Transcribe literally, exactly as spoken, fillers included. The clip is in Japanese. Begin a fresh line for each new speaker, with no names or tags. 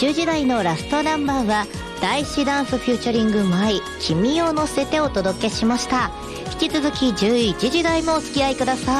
じゅうじ台のラストナンバーは大師ダンスフューチャリング舞君を乗せてお届けしました。引き続きじゅういちじ台もお付き合いください。